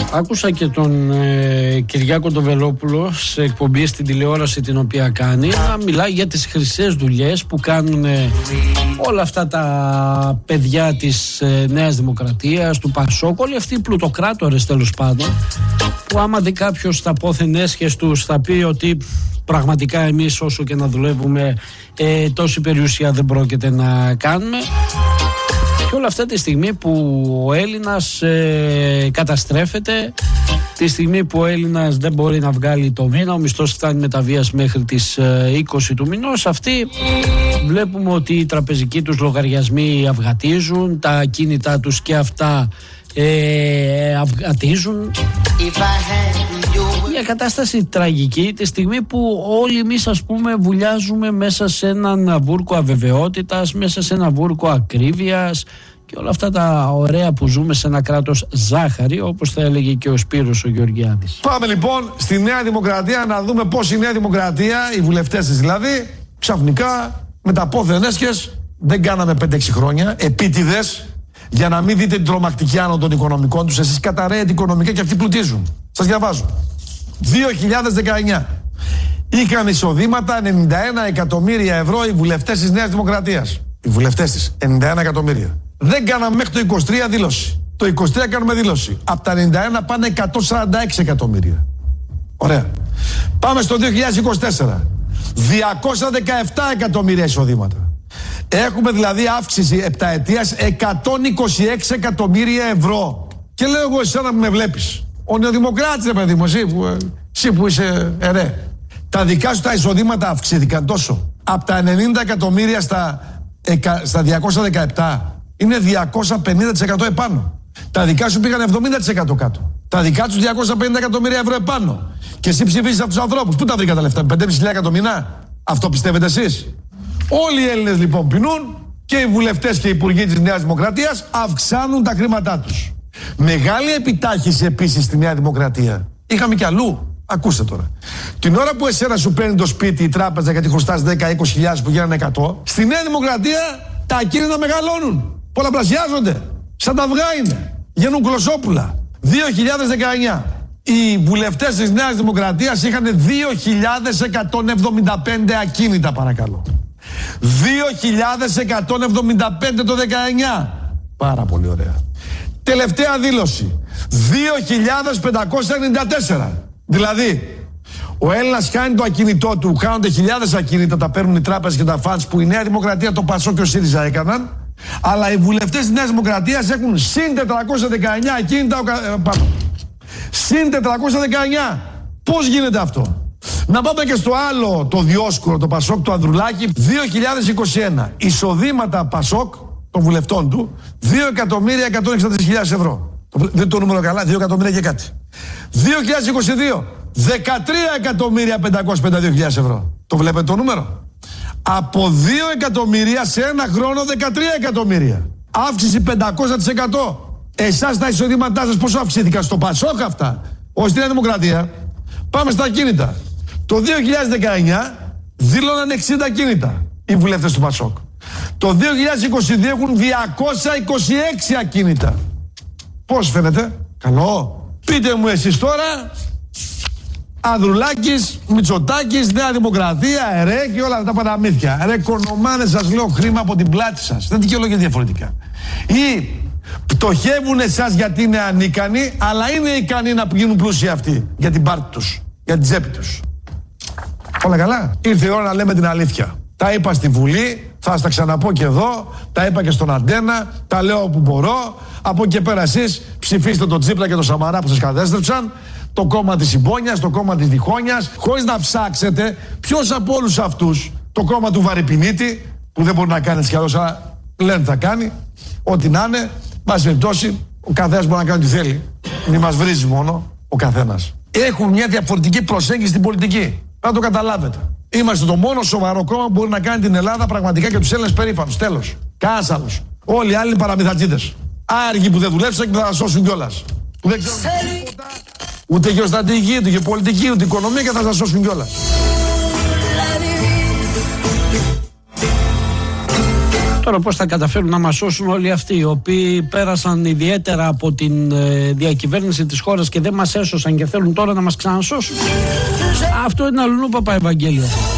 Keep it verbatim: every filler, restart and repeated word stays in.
Άκουσα και τον ε, Κυριάκο τον Βελόπουλο σε εκπομπή στην τηλεόραση την οποία κάνει να μιλάει για τις χρυσές δουλειές που κάνουν ε, όλα αυτά τα παιδιά της ε, Νέας Δημοκρατίας, του Πασόκ, όλοι αυτοί οι πλουτοκράτορες τέλος πάντων, που άμα δει κάποιος τα πόθεν έσχες τους θα πει ότι πραγματικά εμείς όσο και να δουλεύουμε ε, τόση περιουσία δεν πρόκειται να κάνουμε. Και όλα αυτά τη στιγμή που ο Έλληνας ε, καταστρέφεται, τη στιγμή που ο Έλληνας δεν μπορεί να βγάλει το μήνα, ο μισθός φτάνει με τα βίας μέχρι τις ε, είκοσι του μηνός, αυτοί βλέπουμε ότι οι τραπεζικοί τους λογαριασμοί αυγατίζουν, τα ακίνητά τους και αυτά ε, αυγατίζουν. Μια κατάσταση τραγική τη στιγμή που όλοι εμείς, ας πούμε, βουλιάζουμε μέσα σε έναν βούρκο αβεβαιότητας, μέσα σε ένα βούρκο ακρίβειας και όλα αυτά τα ωραία που ζούμε σε ένα κράτος ζάχαρη, όπως θα έλεγε και ο Σπύρος ο Γεωργιάδης. Πάμε λοιπόν στη Νέα Δημοκρατία να δούμε πώς η Νέα Δημοκρατία, οι βουλευτές της δηλαδή, ξαφνικά με τα πόθεν έσχες, δεν κάναμε πέντε έξι χρόνια, επίτηδες, για να μην δείτε την τρομακτική άνω των οικονομικών τους. Εσείς καταραίετε οικονομικά και αυτοί πλουτίζουν. Σας διαβάζω. δύο χιλιάδες δεκαεννιά είχαν εισοδήματα ενενήντα ένα εκατομμύρια ευρώ οι βουλευτές της Νέας Δημοκρατίας. Οι βουλευτές της, ενενήντα ένα εκατομμύρια. Δεν κάναμε μέχρι το είκοσι τρία δήλωση. Το είκοσι τρία κάνουμε δήλωση. Από τα ενενήντα ένα πάνε εκατόν σαράντα έξι εκατομμύρια. Ωραία. Πάμε στο δύο χιλιάδες είκοσι τέσσερα. διακόσια δεκαεπτά εκατομμύρια εισοδήματα. Έχουμε δηλαδή αύξηση επταετίας εκατόν είκοσι έξι εκατομμύρια ευρώ. Και λέω εγώ εσένα που με βλέπεις, ο νεοδημοκράτης, ρε παιδί μου, εσύ που, εσύ που είσαι ερέ, τα δικά σου τα εισοδήματα αυξήθηκαν τόσο. Από τα ενενήντα εκατομμύρια στα, στα διακόσια δεκαεπτά είναι διακόσια πενήντα τοις εκατό επάνω. Τα δικά σου πήγαν εβδομήντα τοις εκατό κάτω. Τα δικά τους διακόσια πενήντα εκατομμύρια ευρώ επάνω. Και εσύ ψηφίζεις αυτούς τους ανθρώπους. Πού τα βρήκα τα λεφτά, πέντε χιλιάδες ευρώ το μήνα. Αυτό πιστεύετε εσείς? Όλοι οι Έλληνες λοιπόν πεινούν και οι βουλευτές και οι υπουργοί της Νέας Δημοκρατίας αυξάνουν τα χρήματά τους. Μεγάλη επιτάχυση επίσης στη Νέα Δημοκρατία. Είχαμε κι αλλού. Ακούστε τώρα. Την ώρα που εσένα σου παίρνει το σπίτι η τράπεζα γιατί χρωστάς δέκα είκοσι χιλιάδες που γίνανε εκατό, στη Νέα Δημοκρατία τα ακίνητα μεγαλώνουν. Πολλαπλασιάζονται. Σαν τα αυγά είναι. Γίνουν κλωσόπουλα. δύο χιλιάδες δεκαεννιά. Οι βουλευτές της Νέας Δημοκρατίας είχαν δύο χιλιάδες εκατόν εβδομήντα πέντε ακίνητα, παρακαλώ. δύο χιλιάδες εκατόν εβδομήντα πέντε το δεκαεννιά. Πάρα πολύ ωραία. Τελευταία δήλωση. δύο χιλιάδες πεντακόσια ενενήντα τέσσερα. Δηλαδή, ο Έλληνας χάνει το ακίνητό του, χάνονται χιλιάδες ακίνητα, τα παίρνουν οι τράπεζες και τα φαντς που η Νέα Δημοκρατία, το Πασόκ και ο ΣΥΡΙΖΑ έκαναν. Αλλά οι βουλευτές της Νέας Δημοκρατίας έχουν συν τετρακόσια δεκαεννιά ακίνητα πάνω. Συν τετρακόσια δεκαεννιά. Πώς γίνεται αυτό? Να πάμε και στο άλλο, το διόσκουρο, το Πασόκ, το Ανδρουλάκη, δύο χιλιάδες είκοσι ένα. Εισοδήματα Πασόκ, των βουλευτών του, δύο εκατομμύρια εκατόν εξήντα τρεις χιλιάδες ευρώ. Δεν το νούμερο καλά, δύο εκατομμύρια και κάτι. δύο χιλιάδες είκοσι δύο, δεκατρία εκατομμύρια πεντακόσια πενήντα δύο χιλιάδες ευρώ. Το βλέπετε το νούμερο? Από δύο εκατομμύρια σε ένα χρόνο δεκατρία εκατομμύρια. Αύξηση πεντακόσια τοις εκατό. Εσάς τα εισοδήματά σας πόσο αυξήθηκαν? Στο Πασόκ αυτά, όχι στη Νέα Δημοκρατία. Πάμε στα ακίνητα. Το δύο χιλιάδες δεκαεννιά δήλωναν εξήντα ακίνητα οι βουλευτές του Πασόκ. Το δύο χιλιάδες είκοσι δύο έχουν διακόσια είκοσι έξι ακίνητα. Πώς φαίνεται? Καλό. Πείτε μου εσείς τώρα, Ανδρουλάκης, Μητσοτάκης, Νέα Δημοκρατία, ΕΡΕ και όλα αυτά τα παραμύθια. Ρε κονομάνες, σας λέω, χρήμα από την πλάτη σας. Δεν δικαιολογείται διαφορετικά. Ή πτωχεύουν εσάς γιατί είναι ανίκανοι, αλλά είναι ικανοί να γίνουν πλούσιοι αυτοί για την πάρτη τους, για την τσέπη τους. Όλα καλά. Ήρθε η ώρα να λέμε την αλήθεια. Τα είπα στη Βουλή, θα σας τα ξαναπώ και εδώ, τα είπα και στον Αντένα, τα λέω όπου μπορώ. Από εκεί και πέρα εσείς ψηφίστε τον Τσίπρα και τον Σαμαρά που σας κατέστρεψαν, το κόμμα της συμπόνιας, το κόμμα της διχόνιας, χωρίς να ψάξετε ποιος από όλους αυτούς, το κόμμα του Βαρυπινίτη, που δεν μπορεί να κάνει έτσι κι αλλιώς, αλλά λένε θα κάνει, ό,τι να είναι, πάση περιπτώσει, ο καθένας μπορεί να κάνει ό,τι θέλει. Μην μας βρίζει μόνο ο καθένας. Έχουν μια διαφορετική προσέγγιση στην πολιτική. Να το καταλάβετε. Είμαστε το μόνο σοβαρό κόμμα που μπορεί να κάνει την Ελλάδα πραγματικά και τους Έλληνες περήφανους. Τέλος. Κανένας άλλος. Όλοι οι άλλοι είναι παραμυθατζίδες. Άργοι που δεν δουλέψαν και θα σας σώσουν κιόλας. Που δεν ξέρουν τίποτα, ούτε γεωστρατηγική, ούτε γεωπολιτική, ούτε οικονομία και θα σας σώσουν κιόλας. Τώρα πώς θα καταφέρουν να μας σώσουν όλοι αυτοί οι οποίοι πέρασαν ιδιαίτερα από την ε, διακυβέρνηση της χώρας και δεν μας έσωσαν και θέλουν τώρα να μας ξανασώσουν. Αυτό είναι αλλού Παπαευαγγέλιο.